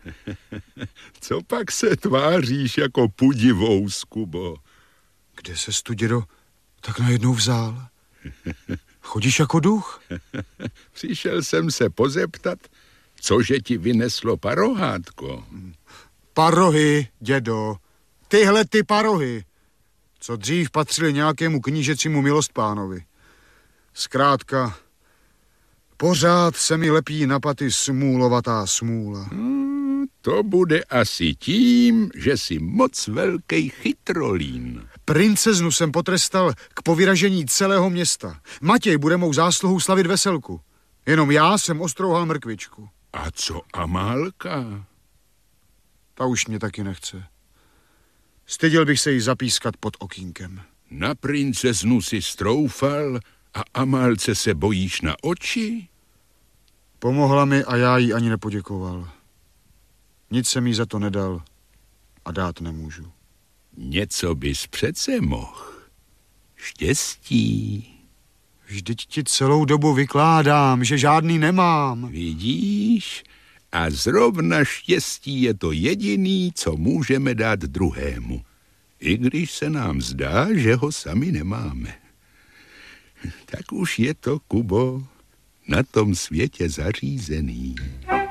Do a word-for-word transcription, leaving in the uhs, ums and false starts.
Co pak se tváříš jako pudivous, Kubo? Kde ses tu, dědo, tak najednou vzal? Chodíš jako duch? Přišel jsem se pozeptat, cože ti vyneslo parohátko. Parohy, dědo. Tyhle ty parohy, co dřív patřily nějakému knížecímu milostpánovi. Zkrátka, pořád se mi lepí na paty smůlovatá smůla. Hmm, to bude asi tím, že jsi moc velký chytrolín. Princeznu jsem potrestal k povyražení celého města. Matěj bude mou zásluhou slavit veselku. Jenom já jsem ostrouhal mrkvičku. A co Amálka? Ta už mě taky nechce. Styděl bych se jí zapískat pod okýnkem. Na princeznu si stroufal a Amálce se bojíš na oči? Pomohla mi a já jí ani nepoděkoval. Nic jsem jí za to nedal a dát nemůžu. Něco bys přece mohl. Štěstí. Vždyť ti celou dobu vykládám, že žádný nemám. Vidíš? A zrovna štěstí je to jediný, co můžeme dát druhému. I když se nám zdá, že ho sami nemáme. Tak už je to, Kubo, na tom světě zařízený.